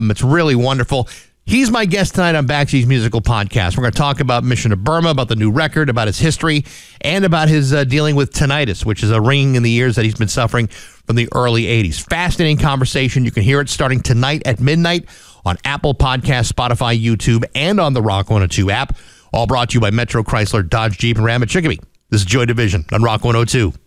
It's really wonderful. He's my guest tonight on Baxi's Musical Podcast. We're going to talk about Mission to Burma, about the new record, about his history, and about his dealing with tinnitus, which is a ringing in the ears that he's been suffering from the early 80s. Fascinating conversation. You can hear it starting tonight at midnight on Apple Podcasts, Spotify, YouTube, and on the Rock 102 app. All brought to you by Metro Chrysler, Dodge, Jeep, and Ram at Chicopee. This is Joy Division on Rock 102.